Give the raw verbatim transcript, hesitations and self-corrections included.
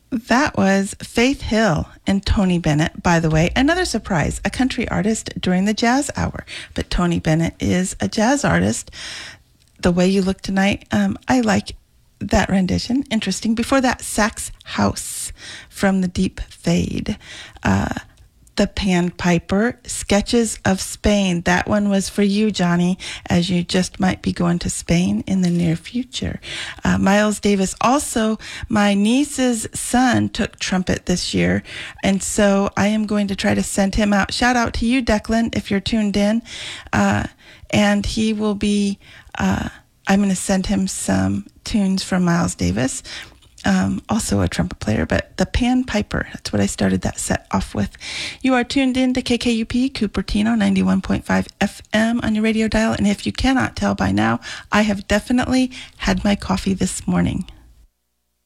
That was Faith Hill and Tony Bennett, by the way. Another surprise, a country artist during the jazz hour. But Tony Bennett is a jazz artist. The Way You Look Tonight, um, I like that rendition. Interesting. Before that, Sax House from the Deep Fade. Uh, the Panpiper, Sketches of Spain. That one was for you, Johnny, as you just might be going to Spain in the near future. Uh, Miles Davis. Also, my niece's son took trumpet this year, and so I am going to try to send him out. Shout out to you, Declan, if you're tuned in. Uh, and he will be, uh, I'm going to send him some tunes from Miles Davis. Um, also a trumpet player, but the Panpiper, that's what I started that set off with. You are tuned in to K K U P, Cupertino, ninety-one point five F M on your radio dial, and if you cannot tell by now, I have definitely had my coffee this morning.